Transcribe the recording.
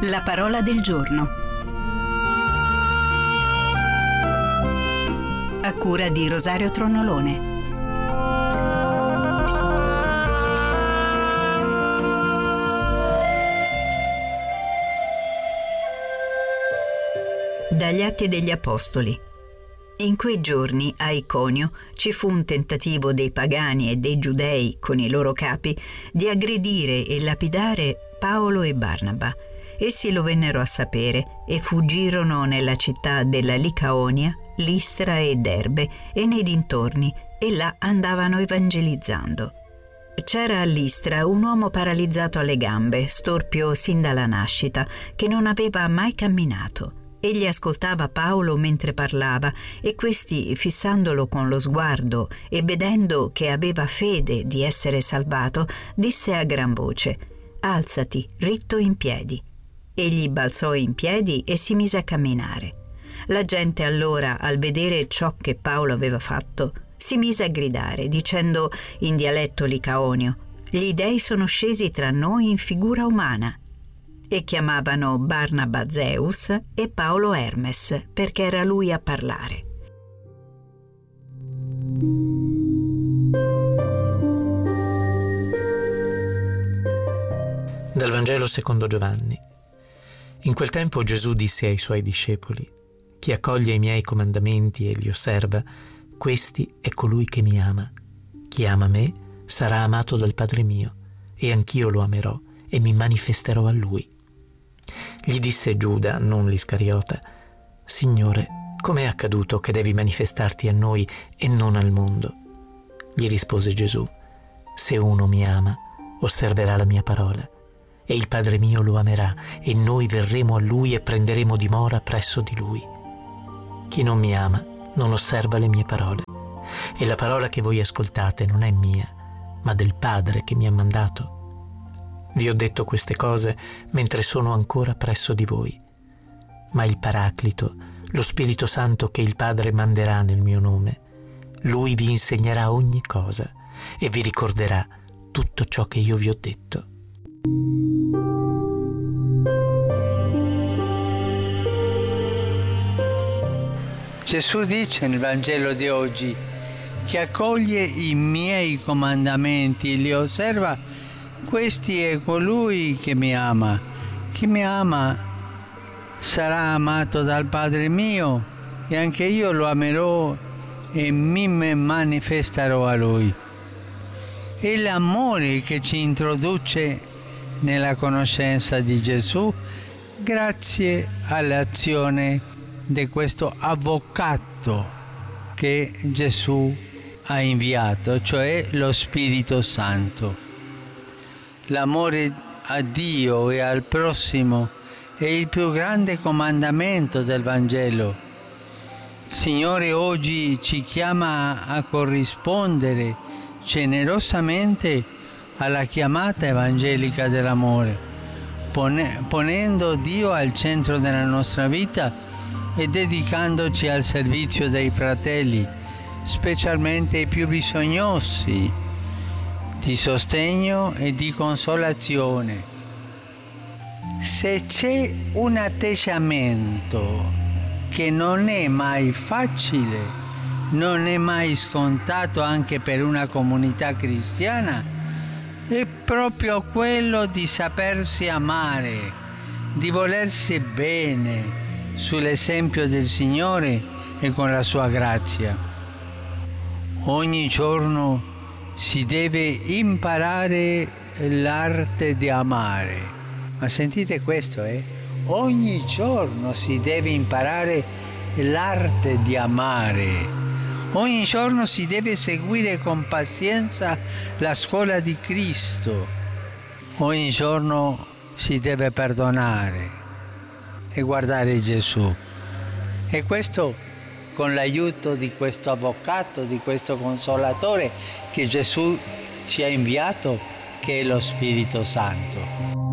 La parola del giorno. A cura di Rosario Tronolone. Dagli Atti degli Apostoli. In quei giorni a Iconio ci fu un tentativo dei pagani e dei giudei con i loro capi di aggredire e lapidare Paolo e Barnaba. Essi lo vennero a sapere e fuggirono nella città della Licaonia, Listra e Derbe e nei dintorni, e là andavano evangelizzando. C'era a Listra un uomo paralizzato alle gambe, storpio sin dalla nascita, che non aveva mai camminato. Egli ascoltava Paolo mentre parlava, e questi, fissandolo con lo sguardo e vedendo che aveva fede di essere salvato, disse a gran voce: «Alzati, ritto in piedi». Egli balzò in piedi e si mise a camminare. La gente allora, al vedere ciò che Paolo aveva fatto, si mise a gridare, dicendo in dialetto licaonio: «Gli dei sono scesi tra noi in figura umana». E chiamavano Barnaba Zeus e Paolo Hermes, perché era lui a parlare. Dal Vangelo secondo Giovanni. In quel tempo Gesù disse ai suoi discepoli: «Chi accoglie i miei comandamenti e li osserva, questi è colui che mi ama. Chi ama me sarà amato dal Padre mio, e anch'io lo amerò e mi manifesterò a lui». Gli disse Giuda, non l'Iscariota: «Signore, com'è accaduto che devi manifestarti a noi e non al mondo?» Gli rispose Gesù: «Se uno mi ama, osserverà la mia parola, e il Padre mio lo amerà, e noi verremo a lui e prenderemo dimora presso di lui. Chi non mi ama non osserva le mie parole, e la parola che voi ascoltate non è mia, ma del Padre che mi ha mandato. Vi ho detto queste cose mentre sono ancora presso di voi. Ma il Paraclito, lo Spirito Santo che il Padre manderà nel mio nome, lui vi insegnerà ogni cosa e vi ricorderà tutto ciò che io vi ho detto». Gesù dice nel Vangelo di oggi: «Chi accoglie i miei comandamenti e li osserva, questi è colui che mi ama. Chi mi ama sarà amato dal Padre mio, e anche io lo amerò e mi manifesterò a lui». È l'amore che ci introduce nella conoscenza di Gesù grazie all'azione di questo avvocato che Gesù ha inviato, cioè lo Spirito Santo. L'amore a Dio e al prossimo è il più grande comandamento del Vangelo. Il Signore oggi ci chiama a corrispondere generosamente alla chiamata evangelica dell'amore, ponendo Dio al centro della nostra vita e dedicandoci al servizio dei fratelli, specialmente i più bisognosi di sostegno e di consolazione. Se c'è un atteggiamento che non è mai facile, non è mai scontato anche per una comunità cristiana, è proprio quello di sapersi amare, di volersi bene sull'esempio del Signore e con la sua grazia. Ogni giorno si deve imparare l'arte di amare. Ma sentite questo, Ogni giorno si deve imparare l'arte di amare. Ogni giorno si deve seguire con pazienza la scuola di Cristo. Ogni giorno si deve perdonare e guardare Gesù. E questo con l'aiuto di questo avvocato, di questo consolatore che Gesù ci ha inviato, che è lo Spirito Santo.